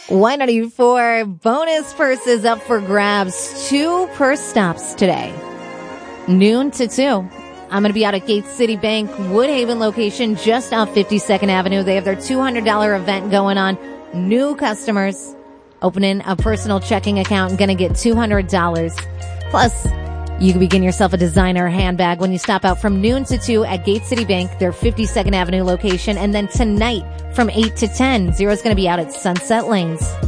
194 bonus purses up for grabs. 2 purse stops today. Noon to 2. I'm going to be out at Gate City Bank, Woodhaven location, just off 52nd Avenue. They have their $200 event going on. New customers opening a personal checking account and going to get $200. Plus, you can begin yourself a designer handbag when you stop out from noon to 2 at Gate City Bank, their 52nd Avenue location. And then tonight from 8 to 10, Zero's going to be out at Sunset Lanes.